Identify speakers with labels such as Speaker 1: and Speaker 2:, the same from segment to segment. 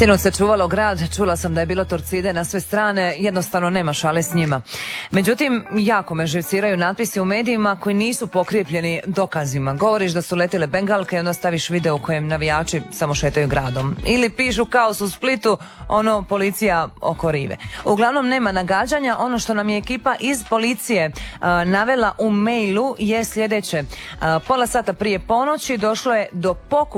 Speaker 1: Sinoć se čuvalo grad, čula sam da je bilo torcide na sve strane, jednostavno nema šale s njima. Međutim, jako me živciraju natpisi u medijima koji nisu pokrijepljeni dokazima. Govoriš da su letile bengalke i onda staviš video u kojem navijači samo šetaju gradom. Ili pišu kaos u Splitu, policija oko rive. Uglavnom nema nagađanja, ono što nam je ekipa iz policije navela u mailu je sljedeće. Pola sata prije ponoći došlo je do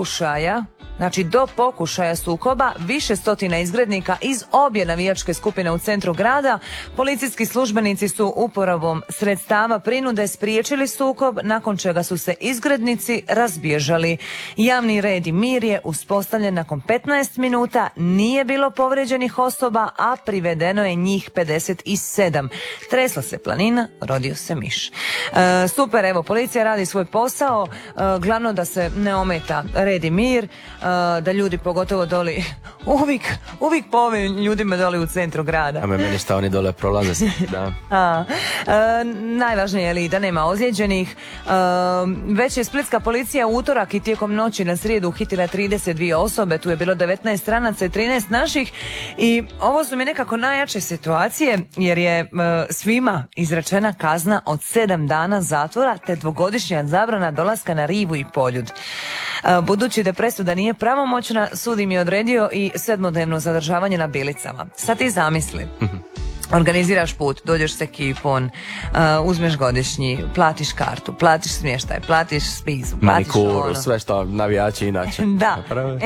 Speaker 1: pokušaja sukoba, više stotina izgrednika iz obje navijačke skupine u centru grada. Policijski službenici su uporabom sredstava prinude spriječili sukob, nakon čega su se izgrednici razbježali. Javni red i mir je uspostavljen nakon 15 minuta, nije bilo povrijeđenih osoba, a privedeno je njih 57. Tresla se planina, rodio se miš. Super, evo, policija radi svoj posao, glavno da se ne ometa red i mir, da ljudi pogotovo doli uvijek po ovim ljudima doli u centru grada.
Speaker 2: A meni šta oni dole prolaze. Da.
Speaker 1: Najvažnije je li da nema ozlijeđenih. Već je splitska policija u utorak i tijekom noći na srijedu uhitila 32 osobe, tu je bilo 19 stranaca i 13 naših, i ovo su mi nekako najjače situacije jer je svima izrečena kazna od 7 dana zatvora te 2-godišnja zabrana dolaska na rivu i Poljud. Budući da presuda nije pravomoćna, sud im je odredio i 7-dnevno zadržavanje na Bilicama. Sad ti zamisli. Organiziraš put, dođeš s ekipom, uzmeš godišnji, platiš kartu, platiš smještaj, platiš spizu, platiš
Speaker 2: manikuru, sve što navijači inače.
Speaker 1: Da,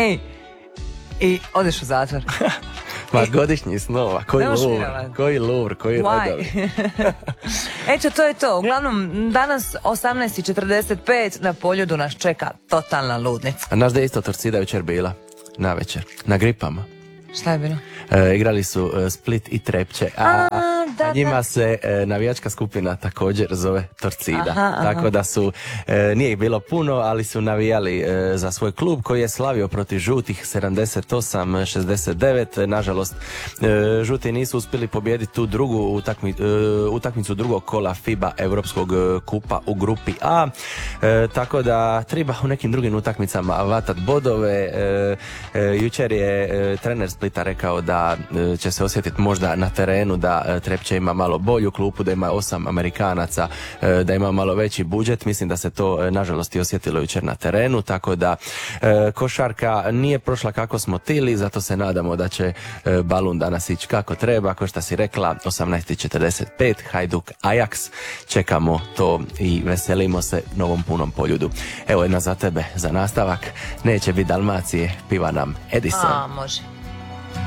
Speaker 1: i odeš u zatvor.
Speaker 2: Ma godišnji snova, koji lur, koji redovi.
Speaker 1: Eto, to je to. Uglavnom, danas 18:45 na Poljudu nas čeka totalna ludnica.
Speaker 2: A znaš da je isto torcida jučer bila? Na večer, na Gripama.
Speaker 1: Šta je bilo?
Speaker 2: Igrali su Split i Trepče, a njima se navijačka skupina također zove Torcida. Tako da su, nije ih bilo puno, ali su navijali za svoj klub koji je slavio protiv žutih 78-69. Nažalost, žuti nisu uspjeli pobijediti tu drugu utakmicu drugog kola FIBA Europskog kupa u grupi A. Tako da treba u nekim drugim utakmicama vatat bodove. Jučer je trener Splita rekao da će se osjetiti možda na terenu da Trepče ima malo bolju klupu, da ima 8 Amerikanaca, da ima malo veći budžet. Mislim da se to nažalost i osjetilo jučer na terenu, tako da košarka nije prošla kako smo tili, zato se nadamo da će balun danas ići kako treba. Ko što si rekla, 18:45 Hajduk Ajax, čekamo to i veselimo se novom punom Poljudu. Evo jedna za tebe za nastavak, neće biti Dalmacije, piva nam Edison.
Speaker 1: Može.